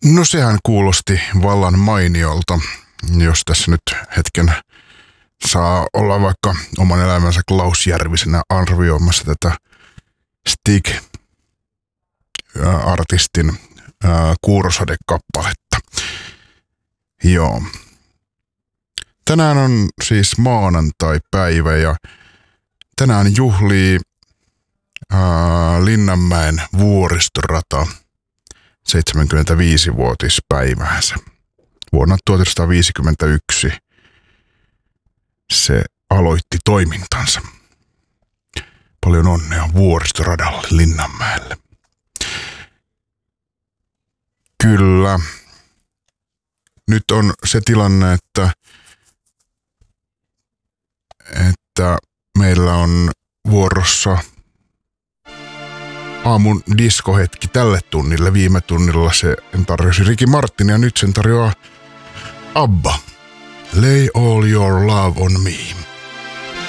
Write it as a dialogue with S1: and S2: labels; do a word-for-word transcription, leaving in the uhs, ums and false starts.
S1: No sehän kuulosti vallan mainiolta, jos tässä nyt hetken saa olla vaikka oman elämänsä Klaus Järvisenä arvioimassa tätä Stig-artistin Kuurosade-kappaletta. Joo. Tänään on siis maanantai-päivä ja tänään juhlii ää, Linnanmäen vuoristorata seitsemänkymmentäviisivuotispäiväänsä. Vuonna tuhatyhdeksänsataaviisikymmentäyksi se aloitti toimintansa. Paljon onnea vuoristoradalle Linnanmäelle. Kyllä. Nyt on se tilanne, että, että meillä on vuorossa aamun diskohetki tälle tunnille. Viime tunnilla se tarjosi Ricky Martin ja nyt sen tarjoaa ABBA. Lay all your love on me.